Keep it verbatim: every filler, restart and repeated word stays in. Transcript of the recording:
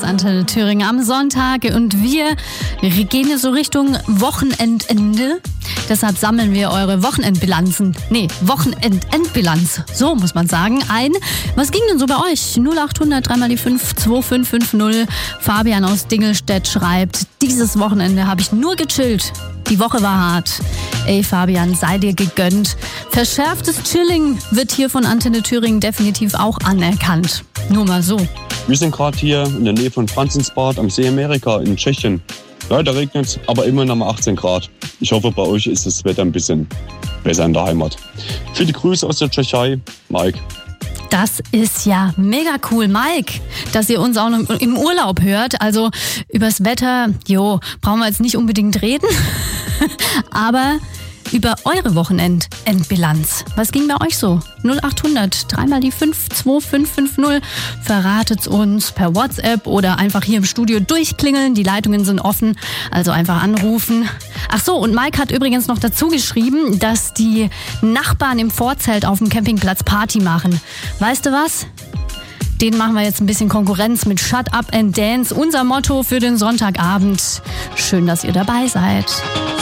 Antenne Thüringen am Sonntag und wir gehen hier so Richtung Wochenendende. Deshalb sammeln wir eure Wochenendbilanzen, nee, Wochenendendbilanz, so muss man sagen, ein. Was ging denn so bei euch? null acht hundert drei mal die fünf zwei fünf fünf null. Fabian aus Dingelstedt schreibt, dieses Wochenende habe ich nur gechillt. Die Woche war hart. Ey Fabian, sei dir gegönnt. Verschärftes Chilling wird hier von Antenne Thüringen definitiv auch anerkannt. Nur mal so. Wir sind gerade hier in der Nähe von Franzensbad am See Amerika in Tschechien. Leider regnet es, aber immer noch mal achtzehn Grad. Ich hoffe, bei euch ist das Wetter ein bisschen besser in der Heimat. Viele Grüße aus der Tschechei, Mike. Das ist ja mega cool, Mike, dass ihr uns auch noch im Urlaub hört. Also übers Wetter, jo, brauchen wir jetzt nicht unbedingt reden, aber über eure Wochenendendbilanz. Was ging bei euch so? null acht hundert drei mal die fünf zwei fünf fünf null. Verratet's uns per WhatsApp oder einfach hier im Studio durchklingeln. Die Leitungen sind offen, also einfach anrufen. Ach so, und Mike hat übrigens noch dazu geschrieben, dass die Nachbarn im Vorzelt auf dem Campingplatz Party machen. Weißt du was? Den machen wir jetzt ein bisschen Konkurrenz mit Shut Up and Dance. Unser Motto für den Sonntagabend. Schön, dass ihr dabei seid.